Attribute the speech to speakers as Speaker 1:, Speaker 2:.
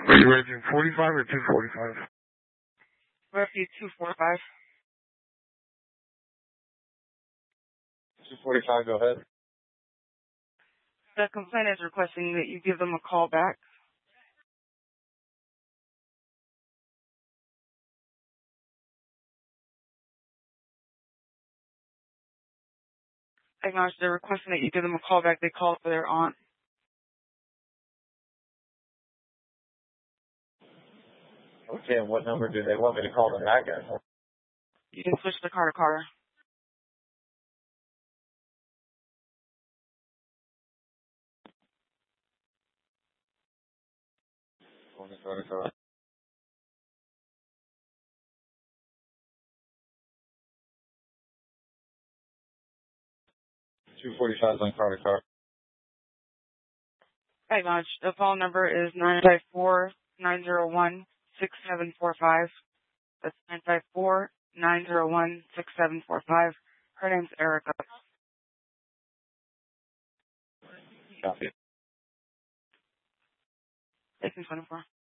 Speaker 1: Are you rating 45 or 245?
Speaker 2: Rescue 245.
Speaker 3: 245, go ahead.
Speaker 2: The complainant is requesting that you give them a call back. Acknowledge they're requesting that you give them a call back. They called for their aunt.
Speaker 3: Okay, and what number do they want me to call them back at?
Speaker 2: You can switch the car to Carter.
Speaker 3: Sorry. 245 on Carter car.
Speaker 2: Acknowledge the phone number is 954-901-6745. That's 954-901-6745. Her name's Erica.
Speaker 3: Copy.
Speaker 2: 1824.